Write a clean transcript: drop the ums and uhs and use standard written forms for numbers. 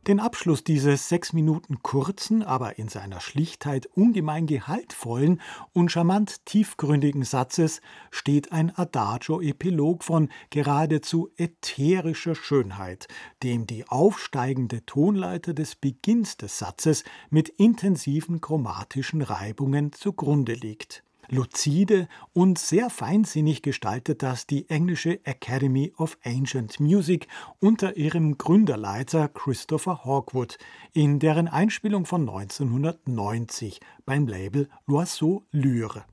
Den Abschluss dieses 6 Minuten kurzen, aber in seiner Schlichtheit ungemein gehaltvollen und charmant tiefgründigen Satzes steht ein Adagio-Epilog von geradezu ätherischer Schönheit, dem die aufsteigende Tonleiter des Beginns des Satzes mit intensiven chromatischen Reibungen zugrunde liegt. Luzide und sehr feinsinnig gestaltet das die englische Academy of Ancient Music unter ihrem Gründerleiter Christopher Hawkwood in deren Einspielung von 1990 beim Label L'Oiseau Lyre.